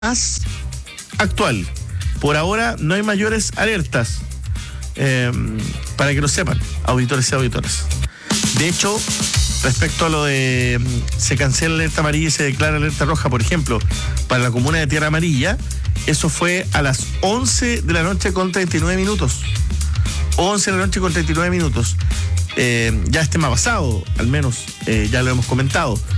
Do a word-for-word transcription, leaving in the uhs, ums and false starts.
más actual. Por ahora no hay mayores alertas, eh, para que lo sepan, auditores y auditoras. De hecho, respecto a lo de se cancela la alerta amarilla y se declara alerta roja, por ejemplo, para la comuna de Tierra Amarilla, eso fue a las once de la noche con treinta y nueve minutos. once de la noche con treinta y nueve minutos. Eh, ya este tema pasado, al menos, eh, ya lo hemos comentado.